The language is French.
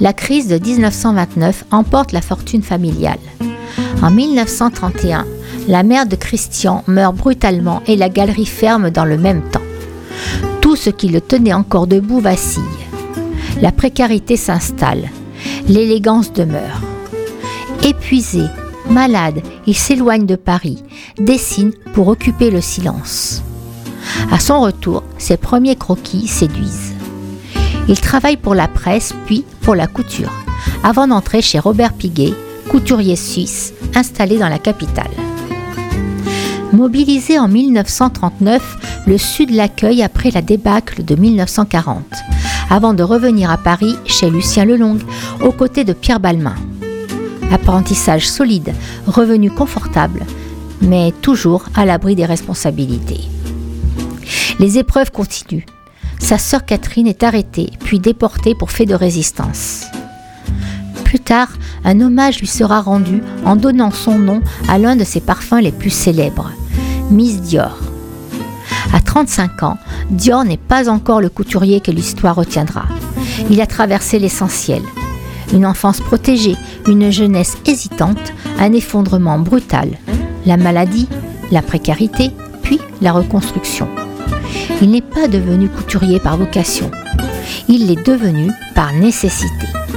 la crise de 1929 emporte la fortune familiale. En 1931, la mère de Christian meurt brutalement et la galerie ferme dans le même temps. Tout ce qui le tenait encore debout vacille. La précarité s'installe. L'élégance demeure. Épuisé, malade, il s'éloigne de Paris, dessine pour occuper le silence. À son retour, ses premiers croquis séduisent. Il travaille pour la presse, puis pour la couture, avant d'entrer chez Robert Piguet, couturier suisse, installé dans la capitale. Mobilisé en 1939, le Sud l'accueille après la débâcle de 1940, avant de revenir à Paris chez Lucien Lelong, aux côtés de Pierre Balmain. Apprentissage solide, revenu confortable, mais toujours à l'abri des responsabilités. Les épreuves continuent. Sa sœur Catherine est arrêtée, puis déportée pour fait de résistance. Plus tard, un hommage lui sera rendu en donnant son nom à l'un de ses parfums les plus célèbres, Miss Dior. À 35 ans, Dior n'est pas encore le couturier que l'histoire retiendra. Il a traversé l'essentiel. Une enfance protégée, une jeunesse hésitante, un effondrement brutal, la maladie, la précarité, puis la reconstruction. Il n'est pas devenu couturier par vocation. Il l'est devenu par nécessité.